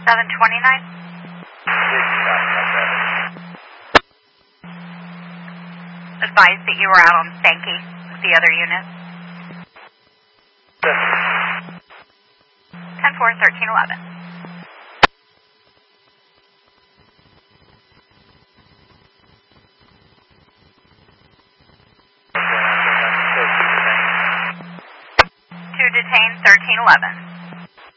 Advised that you were out on Sankey with the other units. 10-4, 13-11. To detain 13-11.